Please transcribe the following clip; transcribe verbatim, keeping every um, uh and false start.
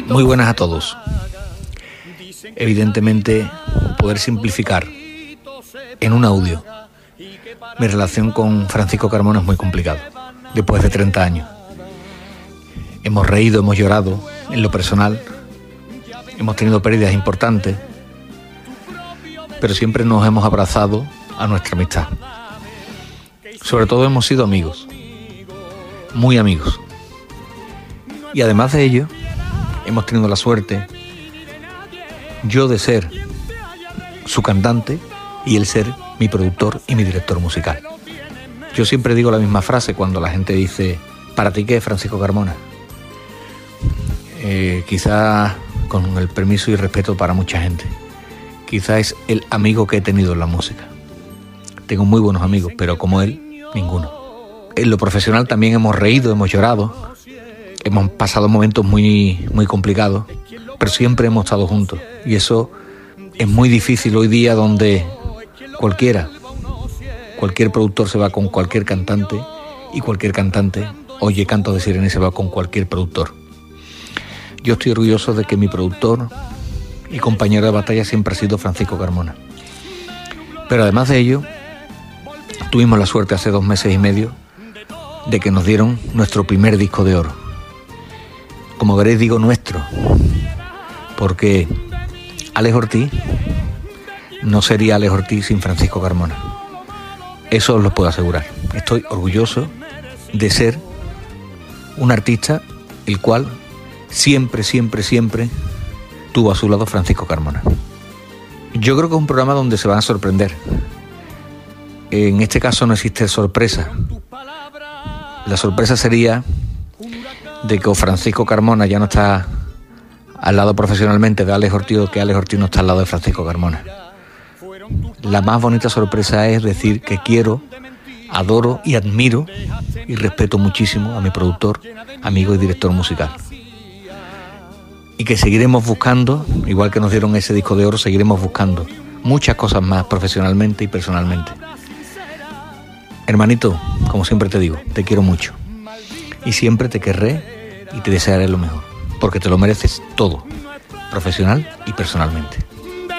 Muy buenas a todos. Evidentemente, poder simplificar en un audio mi relación con Francisco Carmona es muy complicado, después de treinta años. Hemos reído, hemos llorado en lo personal, hemos tenido pérdidas importantes, pero siempre nos hemos abrazado a nuestra amistad. Sobre todo hemos sido amigos, muy amigos. Y además de ello, hemos tenido la suerte, yo de ser su cantante y él ser mi productor y mi director musical. Yo siempre digo la misma frase cuando la gente dice, ¿para ti qué es Francisco Carmona? Eh, quizá con el permiso y respeto para mucha gente, quizá es el amigo que he tenido en la música. Tengo muy buenos amigos, pero como él, ninguno. En lo profesional también hemos reído, hemos llorado, hemos pasado momentos muy, muy complicados, pero siempre hemos estado juntos. Y eso es muy difícil hoy día, donde cualquiera, cualquier productor se va con cualquier cantante y cualquier cantante oye Cantos de Sirena y se va con cualquier productor. Yo estoy orgulloso de que mi productor y compañero de batalla siempre ha sido Francisco Carmona. Pero además de ello, tuvimos la suerte hace dos meses y medio de que nos dieron nuestro primer disco de oro. Como veréis, digo nuestro, porque Alex Ortiz no sería Alex Ortiz sin Francisco Carmona. Eso os lo puedo asegurar. Estoy orgulloso de ser un artista el cual siempre, siempre, siempre tuvo a su lado Francisco Carmona. Yo creo que es un programa donde se van a sorprender. En este caso no existe sorpresa. La sorpresa sería de que Francisco Carmona ya no está al lado profesionalmente de Alex Ortiz, o que Alex Ortiz no está al lado de Francisco Carmona. La más bonita sorpresa es decir que quiero, adoro y admiro y respeto muchísimo a mi productor, amigo y director musical. Y que seguiremos buscando, igual que nos dieron ese disco de oro, seguiremos buscando muchas cosas más profesionalmente y personalmente. Hermanito, como siempre te digo, te quiero mucho. Y siempre te querré y te desearé lo mejor, porque te lo mereces todo, profesional y personalmente.